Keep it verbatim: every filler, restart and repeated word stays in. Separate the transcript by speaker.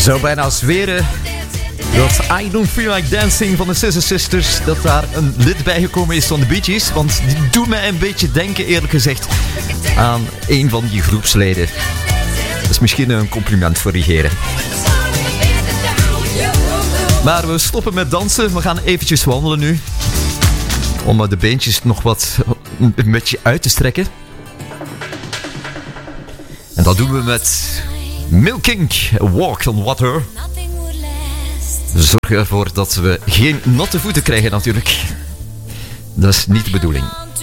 Speaker 1: Zo bijna zweren dat I Don't Feel Like Dancing van de Scissor Sisters, dat daar een lid bijgekomen is van de Bee Gees. Want die doet mij een beetje denken, eerlijk gezegd, aan een van die groepsleden. Dat is misschien een compliment voor die heren. Maar we stoppen met dansen. We gaan eventjes wandelen nu. Om de beentjes nog wat een beetje uit te strekken. En dat doen we met Milking, Walk on Water. Zorg ervoor dat we geen natte voeten krijgen natuurlijk. Dat is niet de bedoeling.